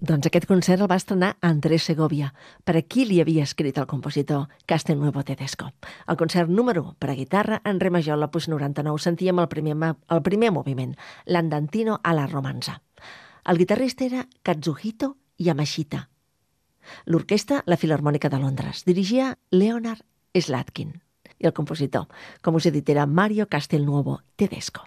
Doncs aquest concert el va estrenar Andrés Segovia, per a qui li havia escrit el compositor Castelnuovo Tedesco. El concert número 1 per a guitarra en re major, l'opus 99, sentíem el primer moviment, l'andantino a la romanza. El guitarrista era Katsuhito Yamashita. L'orquestra, la Filharmònica de Londres, dirigia Leonard Slatkin. I el compositor, com us he dit, era Mario Castelnuovo Tedesco.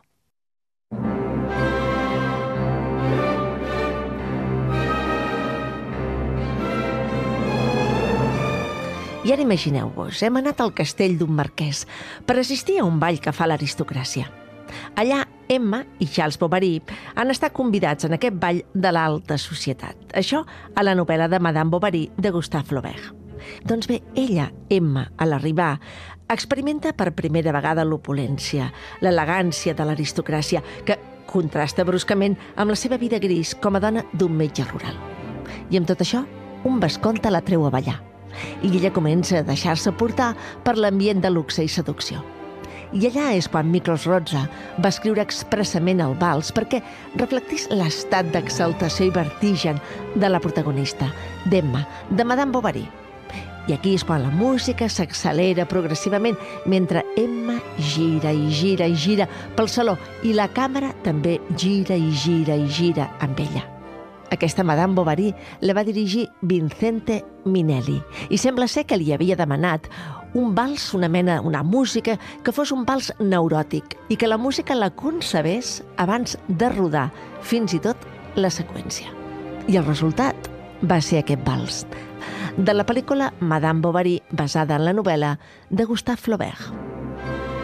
I ara imagineu-vos, hem anat al castell d'un marquès per assistir a un ball que fa l'aristocràcia. Allà, Emma i Charles Bovary han estat convidats en aquest ball de l'alta societat. Això a la novel·la de Madame Bovary de Gustave Flaubert. Doncs bé, ella, Emma, a l'arribar, experimenta per primera vegada l'opulència, l'elegància de l'aristocràcia, que contrasta bruscament amb la seva vida gris com a dona d'un metge rural. I amb tot això, un vescomte la treu a ballar. I ella comença a deixar-se portar per l'ambient de luxe i seducció. I allà és quan Miklos Rozsa va escriure expressament el vals perquè reflectís l'estat d'exaltació i vertigen de la protagonista, d'Emma, de Madame Bovary. I aquí és quan la música s'accelera progressivament mentre Emma gira i gira i gira pel saló i la càmera també gira i gira i gira amb ella. Aquesta Madame Bovary la va dirigir Vincente Minnelli i sembla ser que li havia demanat un vals, una música que fos un vals neuròtic i que la música la concebés abans de rodar fins i tot la seqüència. I el resultat va ser aquest vals, de la pel·lícula Madame Bovary, basada en la novel·la de Gustave Flaubert.